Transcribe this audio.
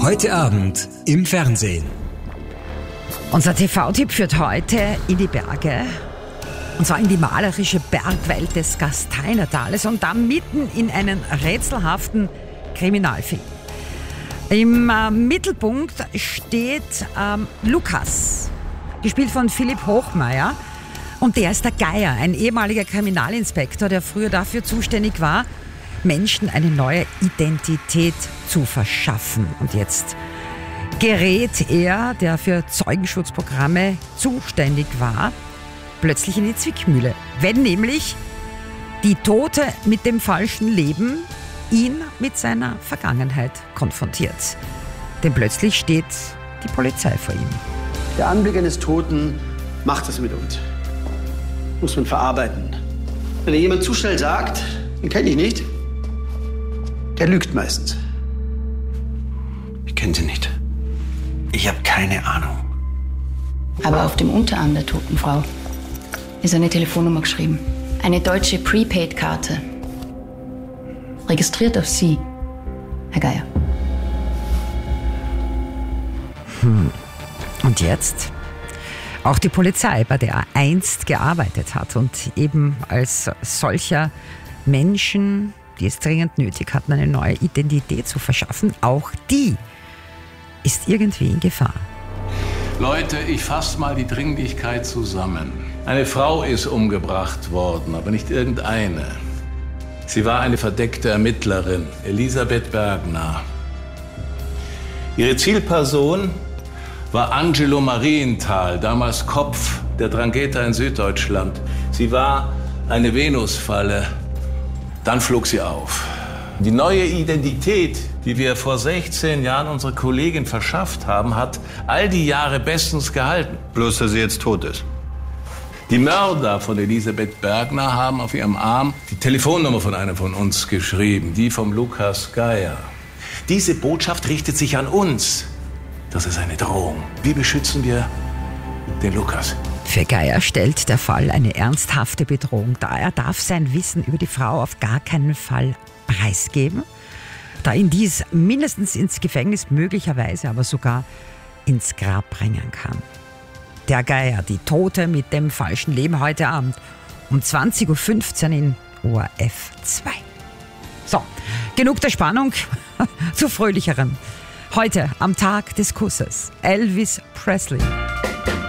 Heute Abend im Fernsehen. Unser TV-Tipp führt heute in die Berge. Und zwar in die malerische Bergwelt des Gasteinertales und da mitten in einen rätselhaften Kriminalfilm. Im Mittelpunkt steht Lukas, gespielt von Philipp Hochmeier. Und der ist der Geier, ein ehemaliger Kriminalinspektor, der früher dafür zuständig war, Menschen eine neue Identität zu verschaffen. Und jetzt gerät er, der für Zeugenschutzprogramme zuständig war, plötzlich in die Zwickmühle. Wenn nämlich die Tote mit dem falschen Leben ihn mit seiner Vergangenheit konfrontiert. Denn plötzlich steht die Polizei vor ihm. Der Anblick eines Toten macht es mit uns. Muss man verarbeiten. Wenn jemand zu schnell sagt, den kenne ich nicht, der lügt meistens. Ich kenne sie nicht. Ich habe keine Ahnung. Aber auf dem Unterarm der toten Frau ist eine Telefonnummer geschrieben. Eine deutsche Prepaid-Karte. Registriert auf Sie, Herr Geier. Und jetzt? Auch die Polizei, bei der er einst gearbeitet hat und eben als solcher Menschen, die es dringend nötig hatten, eine neue Identität zu verschaffen, auch die ist irgendwie in Gefahr. Leute, ich fasse mal die Dringlichkeit zusammen. Eine Frau ist umgebracht worden, aber nicht irgendeine. Sie war eine verdeckte Ermittlerin, Elisabeth Bergner. Ihre Zielperson war Angelo Marienthal, damals Kopf der Drangheta in Süddeutschland. Sie war eine Venusfalle. Dann flog sie auf. Die neue Identität, die wir vor 16 Jahren unserer Kollegin verschafft haben, hat all die Jahre bestens gehalten. Bloß, dass sie jetzt tot ist. Die Mörder von Elisabeth Bergner haben auf ihrem Arm die Telefonnummer von einem von uns geschrieben, die vom Lukas Geier. Diese Botschaft richtet sich an uns. Das ist eine Drohung. Wie beschützen wir den Lukas? Für Geier stellt der Fall eine ernsthafte Bedrohung dar. Er darf sein Wissen über die Frau auf gar keinen Fall preisgeben, da ihn dies mindestens ins Gefängnis, möglicherweise aber sogar ins Grab bringen kann. Der Geier, die Tote mit dem falschen Leben, heute Abend um 20.15 Uhr in ORF 2. So, genug der Spannung, zu fröhlicherem. Heute am Tag des Kusses, Elvis Presley.